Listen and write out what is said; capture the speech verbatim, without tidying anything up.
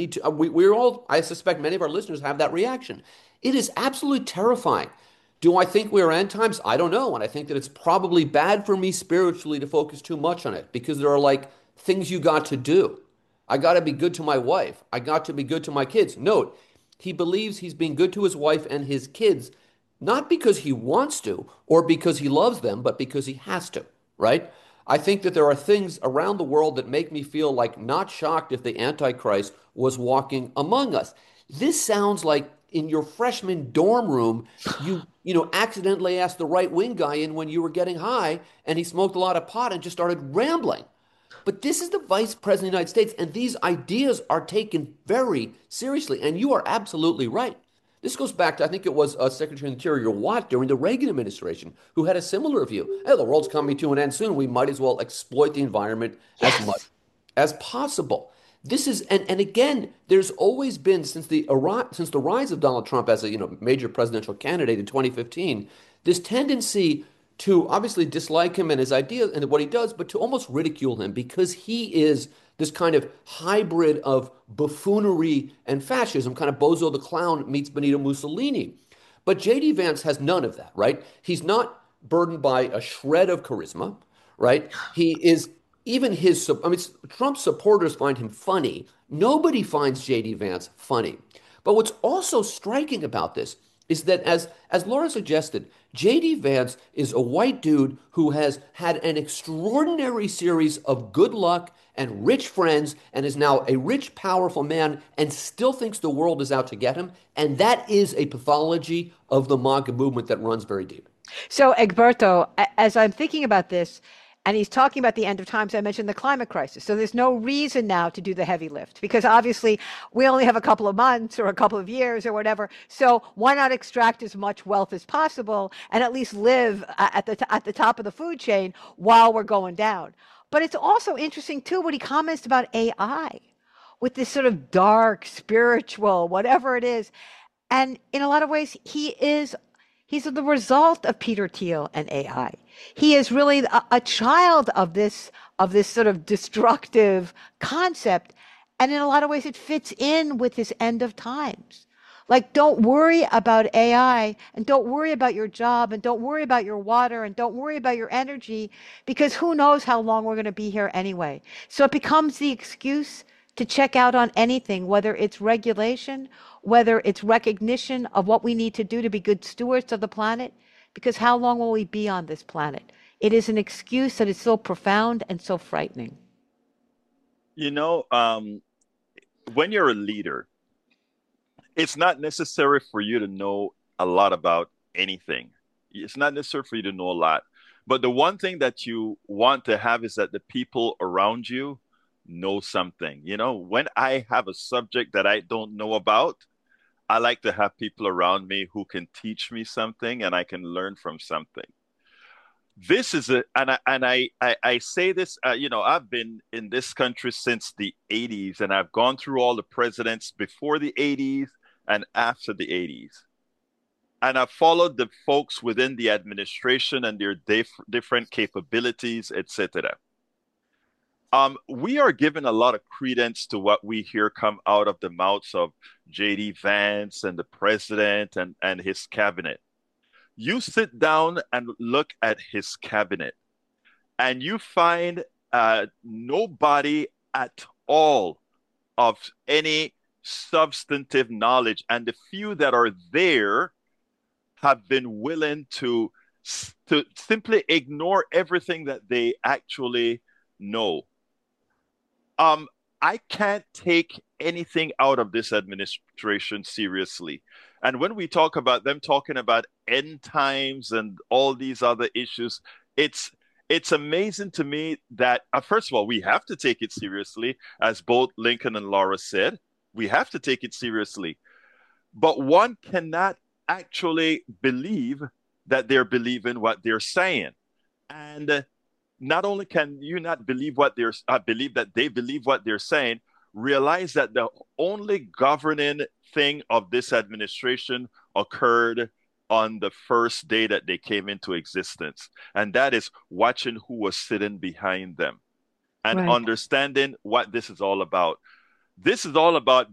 need to. Uh, we, we're all, I suspect many of our listeners have that reaction. It is absolutely terrifying. Do I think we're end times? I don't know. And I think that it's probably bad for me spiritually to focus too much on it because there are like things you got to do. I got to be good to my wife. I got to be good to my kids. Note, he believes he's being good to his wife and his kids, not because he wants to or because he loves them, but because he has to, right? I think that there are things around the world that make me feel like not shocked if the Antichrist was walking among us. This sounds like in your freshman dorm room, you you know accidentally asked the right wing guy in when you were getting high, and he smoked a lot of pot and just started rambling. But this is the vice president of the United States, and these ideas are taken very seriously. And you are absolutely right. This goes back to, I think it was uh, Secretary of the Interior Watt during the Reagan administration, who had a similar view. Hey, the world's coming to an end soon. We might as well exploit the environment as much Yes. as possible. This is, and, and again, there's always been since the since the rise of Donald Trump as a you know major presidential candidate in twenty fifteen, this tendency to obviously dislike him and his ideas and what he does, but to almost ridicule him because he is this kind of hybrid of buffoonery and fascism, kind of Bozo the Clown meets Benito Mussolini. But J D. Vance has none of that, right? He's not burdened by a shred of charisma, right? He is even his, I mean, Trump's supporters find him funny. Nobody finds J D. Vance funny. But what's also striking about this is that, as as Laura suggested, J D. Vance is a white dude who has had an extraordinary series of good luck and rich friends and is now a rich, powerful man and still thinks the world is out to get him. And that is a pathology of the MAGA movement that runs very deep. So, Egberto, a- as I'm thinking about this, and he's talking about the end of times, I mentioned the climate crisis. So there's no reason now to do the heavy lift because obviously we only have a couple of months or a couple of years or whatever. So why not extract as much wealth as possible and at least live uh, at the t- at the top of the food chain while we're going down? But it's also interesting too what he comments about A I with this sort of dark, spiritual, whatever it is. And in a lot of ways, he is he's the result of Peter Thiel and A I. He is really a, a child of this of this sort of destructive concept. And in a lot of ways, it fits in with his end of times. Like, don't worry about A I and don't worry about your job and don't worry about your water and don't worry about your energy because who knows how long we're going to be here anyway. So it becomes the excuse to check out on anything, whether it's regulation, whether it's recognition of what we need to do to be good stewards of the planet, because how long will we be on this planet? It is an excuse that is so profound and so frightening. You know, um, when you're a leader, it's not necessary for you to know a lot about anything. It's not necessary for you to know a lot. But the one thing that you want to have is that the people around you know something. You know, when I have a subject that I don't know about, I like to have people around me who can teach me something and I can learn from something. This is a, and I, and I, I, I say this, uh, you know, I've been in this country since the eighties and I've gone through all the presidents before the eighties and after the eighties. And I've followed the folks within the administration and their dif- different capabilities, et cetera. Um, we are given a lot of credence to what we hear come out of the mouths of J D. Vance and the president and, and his cabinet. You sit down and look at his cabinet, and you find uh, nobody at all of any substantive knowledge. And the few that are there have been willing to, to simply ignore everything that they actually know. Um, I can't take anything out of this administration seriously. And when we talk about them talking about end times and all these other issues, it's it's amazing to me that uh, first of all, we have to take it seriously, as both Lincoln and Laura said. We have to take it seriously. But one cannot actually believe that they're believing what they're saying. And uh, not only can you not believe what they're uh, believe that they believe what they're saying, realize that the only governing thing of this administration occurred on the first day that they came into existence, and that is watching who was sitting behind them and Right. understanding what this is all about. This is all about